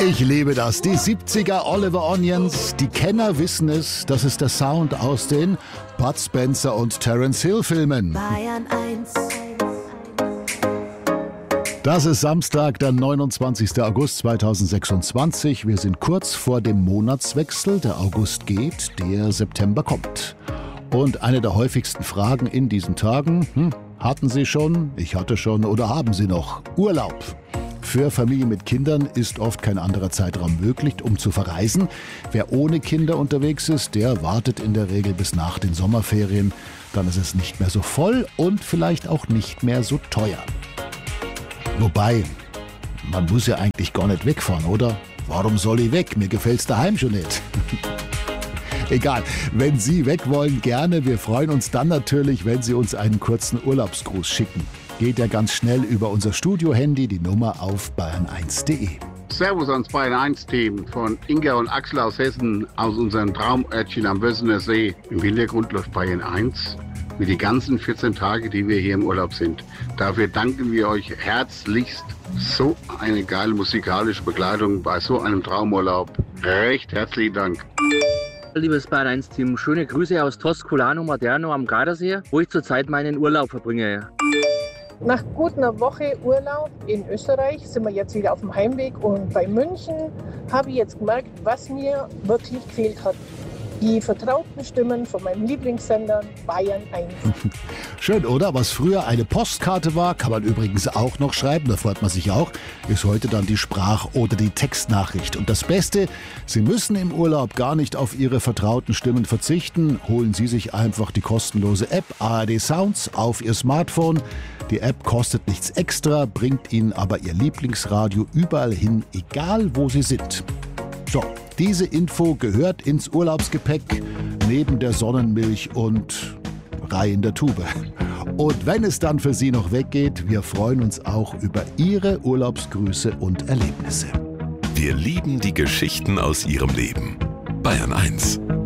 Ich liebe das. Die 70er Oliver Onions. Die Kenner wissen es. Das ist der Sound aus den Bud Spencer und Terence Hill Filmen. Bayern 1. Das ist Samstag, der 29. August 2026. Wir sind kurz vor dem Monatswechsel. Der August geht, der September kommt. Und eine der häufigsten Fragen in diesen Tagen, hatten Sie schon, ich hatte schon oder haben Sie noch Urlaub? Für Familien mit Kindern ist oft kein anderer Zeitraum möglich, um zu verreisen. Wer ohne Kinder unterwegs ist, der wartet in der Regel bis nach den Sommerferien. Dann ist es nicht mehr so voll und vielleicht auch nicht mehr so teuer. Wobei, man muss ja eigentlich gar nicht wegfahren, oder? Warum soll ich weg? Mir gefällt's daheim schon nicht. Egal, wenn Sie weg wollen, gerne. Wir freuen uns dann natürlich, wenn Sie uns einen kurzen Urlaubsgruß schicken. Geht ja ganz schnell über unser Studio-Handy, die Nummer auf bayern1.de. Servus ans Bayern 1 Team von Inga und Axel aus Hessen, aus unserem Traumörtchen am Wössener See. Im Hintergrund läuft Bayern 1 mit den ganzen 14 Tage, die wir hier im Urlaub sind. Dafür danken wir euch herzlichst. So eine geile musikalische Begleitung bei so einem Traumurlaub. Recht herzlichen Dank. Liebes Bayern 1 Team, schöne Grüße aus Toscolano Maderno am Gardasee, wo ich zurzeit meinen Urlaub verbringe. Nach gut einer Woche Urlaub in Österreich sind wir jetzt wieder auf dem Heimweg und bei München habe ich jetzt gemerkt, was mir wirklich gefehlt hat. Die vertrauten Stimmen von meinem Lieblingssender Bayern 1. Schön, oder? Was früher eine Postkarte war, kann man übrigens auch noch schreiben, da freut man sich auch, ist heute dann die Sprach- oder die Textnachricht. Und das Beste, Sie müssen im Urlaub gar nicht auf Ihre vertrauten Stimmen verzichten. Holen Sie sich einfach die kostenlose App ARD Sounds auf Ihr Smartphone. Die App kostet nichts extra, bringt Ihnen aber Ihr Lieblingsradio überall hin, egal wo Sie sind. So, diese Info gehört ins Urlaubsgepäck, neben der Sonnenmilch und Reihe in der Tube. Und wenn es dann für Sie noch weggeht, wir freuen uns auch über Ihre Urlaubsgrüße und Erlebnisse. Wir lieben die Geschichten aus Ihrem Leben. Bayern 1.